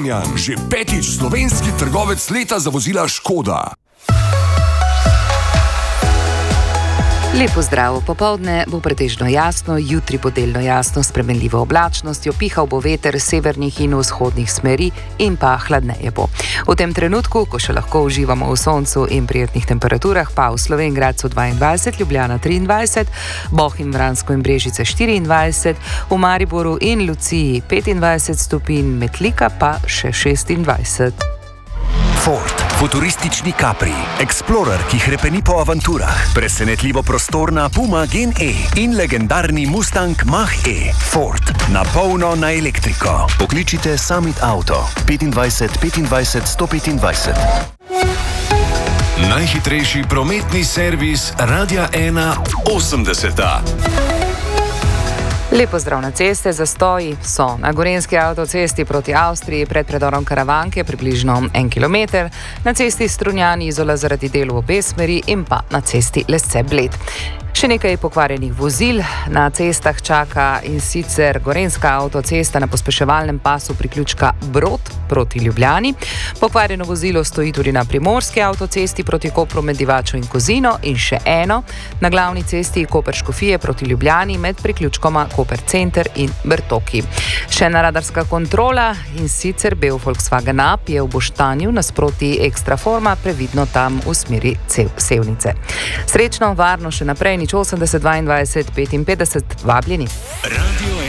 Kranjan, že petič slovenski trgovec leta za vozila Škoda. Lepo zdravo, popoldne bo pretežno jasno, jutri bo delno jasno s spremenljivo oblačnostjo, pihal bo veter severnih in vzhodnih smeri in pa hladneje bo. V tem trenutku, ko še lahko uživamo v soncu in prijetnih temperaturah, pa v Slovenj Gradcu 22, Ljubljana 23, Bohinj, Vransko in Brežice 24, v Mariboru in Luciji 25 stopinj, Metlika pa še 26. Ford, futuristični Capri, Explorer, ki hrepeni po avanturah, presenetljivo prostorna Puma Gen E in legendarni Mustang Mach-E. Ford, na polno na elektriko. Pokličite Summit Auto 25 25 125. Najhitrejši prometni servis Radia 1 80. Lepo zdrav na ceste, zastoji so na Gorenjski avtocesti proti Avstriji pred predorom Karavanke približno 1 km, na cesti Strunjan-Izola zaradi del v obe smeri in pa na cesti Lesce-Bled. Še nekaj pokvarjenih vozil na cestah čaka, in sicer Gorenjska avtocesta na pospeševalnem pasu priključka Brod proti Ljubljani. Pokvarjeno vozilo stoji tudi na Primorski avtocesti proti Kopru med Divačo in Kozino in še eno na glavni cesti Koper-Škofije proti Ljubljani med priključkoma Koper Center in Bertoki. Še ena radarska kontrola, in sicer bel Volkswagen Up je v Boštanju nasproti Ekstraforma, previdno tam v smeri Sevnice. Srečno, varno še naprej, nič 80 22 55, vabljeni.